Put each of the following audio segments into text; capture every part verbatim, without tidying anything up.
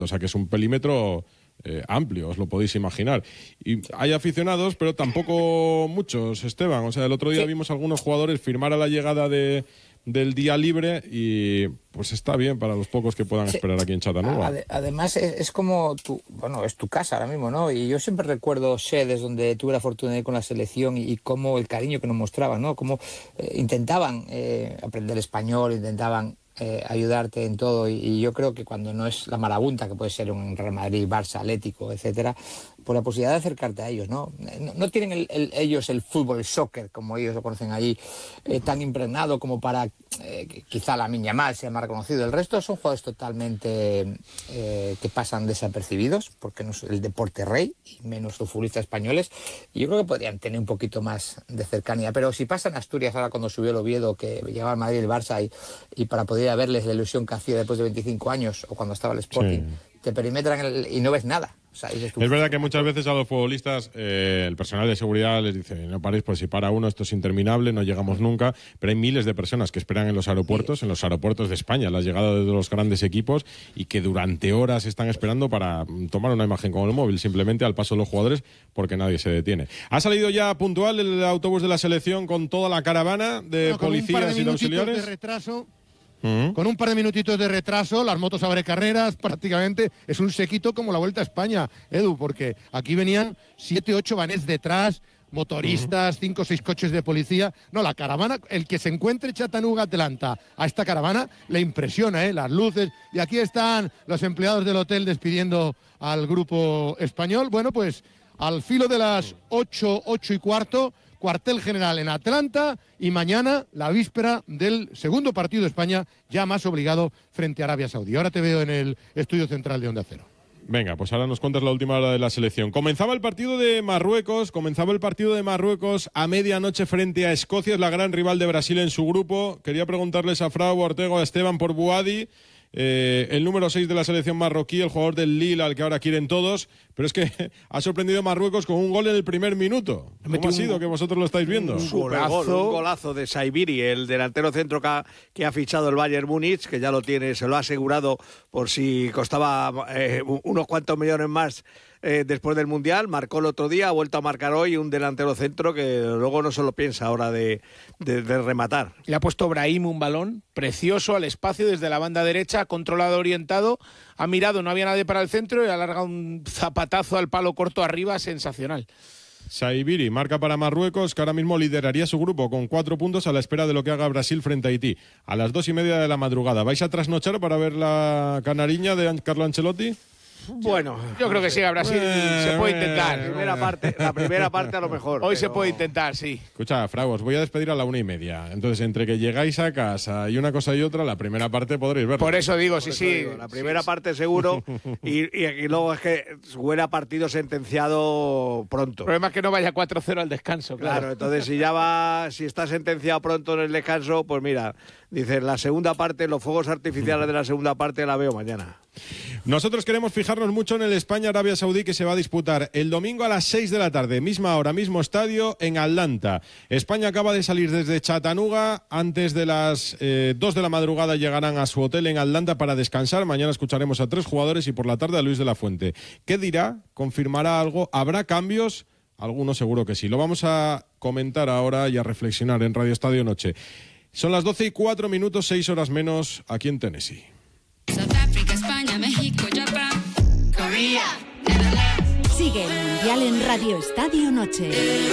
O sea que es un perímetro eh, amplio, os lo podéis imaginar. Y hay aficionados, pero tampoco muchos, Esteban. O sea, el otro día sí. vimos a algunos jugadores firmar a la llegada de, del día libre y pues está bien para los pocos que puedan sí. esperar aquí en Chattanooga. Ade- además es, es como tu, bueno, es tu casa ahora mismo, ¿no? Y yo siempre recuerdo sedes donde tuve la fortuna de ir con la selección y, y cómo el cariño que nos mostraban, ¿no? Cómo eh, intentaban eh, aprender español, intentaban Eh, ayudarte en todo y, y yo creo que cuando no es la marabunta que puede ser un Real Madrid, Barça, Atlético, etcétera, por la posibilidad de acercarte a ellos, ¿no? No, no tienen el, el, ellos el fútbol, el soccer, como ellos lo conocen allí, eh, tan impregnado como para eh, quizá la Lamine Yamal sea más reconocido. El resto son jugadores totalmente eh, que pasan desapercibidos porque no es el deporte rey y menos los futbolistas españoles. Y yo creo que podrían tener un poquito más de cercanía, pero si pasan Asturias ahora cuando subió el Oviedo, que llegaba al Madrid el Barça y, y para poder a verles la ilusión que hacía después de veinticinco años o cuando estaba el Sporting, sí. te perimetran el, y no ves nada. O sea, es verdad que muchas veces a los futbolistas eh, el personal de seguridad les dice no paréis, pues si para uno esto es interminable, no llegamos nunca, pero hay miles de personas que esperan en los aeropuertos, sí. en los aeropuertos de España, la llegada de los grandes equipos y que durante horas están esperando para tomar una imagen con el móvil, simplemente al paso de los jugadores porque nadie se detiene. Ha salido ya puntual el autobús de la selección con toda la caravana de bueno, policías de y de auxiliares. De retraso. Uh-huh. Con un par de minutitos de retraso, las motos abre carreras, prácticamente es un sequito como la Vuelta a España, Edu, porque aquí venían siete, ocho vanés detrás, motoristas, uh-huh. cinco o seis coches de policía. No, la caravana, el que se encuentre Chattanooga, Atlanta, a esta caravana le impresiona, ¿eh? Las luces. Y aquí están los empleados del hotel despidiendo al grupo español. Bueno, pues al filo de las ocho, ocho y cuarto, cuartel general en Atlanta y mañana la víspera del segundo partido de España ya más obligado frente a Arabia Saudí. Ahora te veo en el estudio central de Onda Cero. Venga, pues ahora nos cuentas la última hora de la selección. Comenzaba el partido de Marruecos, comenzaba el partido de Marruecos a medianoche frente a Escocia, es la gran rival de Brasil en su grupo. Quería preguntarles a Frau, a Ortego, a Esteban por Buadi. Eh, el número seis de la selección marroquí, el jugador del Lille al que ahora quieren todos, pero es que ha sorprendido a Marruecos con un gol en el primer minuto. ¿Cómo ha sido que vosotros lo estáis viendo? Un golazo, un golazo de Saibiri, el delantero centro que ha, que ha fichado el Bayern Múnich, que ya lo tiene, se lo ha asegurado por si costaba eh, unos cuantos millones más eh, después del Mundial. Marcó el otro día, ha vuelto a marcar hoy un delantero centro que luego no se lo piensa ahora de, de, de rematar. Le ha puesto Brahim un balón precioso al espacio desde la banda derecha, controlado, orientado, ha mirado, no había nadie para el centro y ha alargado un zapatazo al palo corto arriba, sensacional. Saibiri marca para Marruecos, que ahora mismo lideraría su grupo con cuatro puntos a la espera de lo que haga Brasil frente a Haití. A las dos y media de la madrugada. ¿Vais a trasnochar para ver la canariña de Carlo Ancelotti? Bueno, yo creo que sí, a Brasil eh, se puede intentar. La primera parte, la primera parte a lo mejor. Hoy pero... se puede intentar, sí. Escucha, Frago, os voy a despedir a la una y media. Entonces, entre que llegáis a casa y una cosa y otra, la primera parte podréis verla. Por eso digo, Por sí, eso sí. Digo, la primera sí, parte seguro y, y, y luego es que huele a partido sentenciado pronto. El problema es que no vaya cuatro cero al descanso. Claro, claro, entonces si ya va, si está sentenciado pronto en el descanso, pues mira, dicen la segunda parte, los fuegos artificiales de la segunda parte la veo mañana. Nosotros queremos fijarnos mucho en el España-Arabia Saudí que se va a disputar el domingo a las seis de la tarde, misma hora, mismo estadio en Atlanta. España acaba de salir desde Chattanooga, antes de las eh, dos de la madrugada llegarán a su hotel en Atlanta para descansar. Mañana escucharemos a tres jugadores y por la tarde a Luis de la Fuente. ¿Qué dirá? ¿Confirmará algo? ¿Habrá cambios? Algunos seguro que sí. Lo vamos a comentar ahora y a reflexionar en Radio Estadio Noche. Son las doce y cuatro minutos, seis horas menos aquí en Tennessee. South Africa, España, México, Japón, Corea, Netherlands. Sigue el Mundial en Radio Estadio Noche.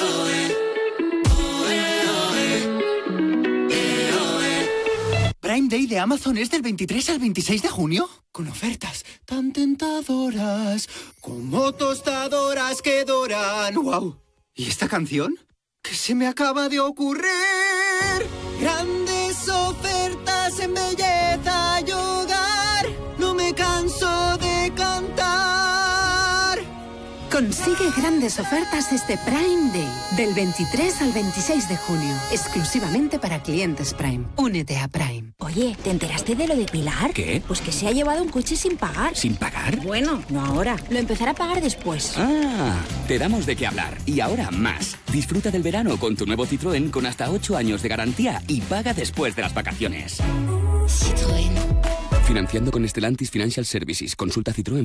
Prime Day de Amazon es del veintitrés al veintiséis de junio, con ofertas tan tentadoras como tostadoras que doran. ¡Wow! ¿Y esta canción? ¿Qué se me acaba de ocurrir? Grandes ofertas en belleza y hogar. No me canso de cantar. Consigue grandes ofertas este Prime Day, del veintitrés al veintiséis de junio, exclusivamente para clientes Prime. Únete a Prime. Oye, ¿te enteraste de lo de Pilar? ¿Qué? Pues que se ha llevado un coche sin pagar. ¿Sin pagar? Bueno, no ahora, lo empezará a pagar después. Ah, te damos de qué hablar. Y ahora más. Disfruta del verano con tu nuevo Citroën con hasta ocho años de garantía y paga después de las vacaciones. Citroën. Financiando con Stellantis Financial Services. Consulta Citroën.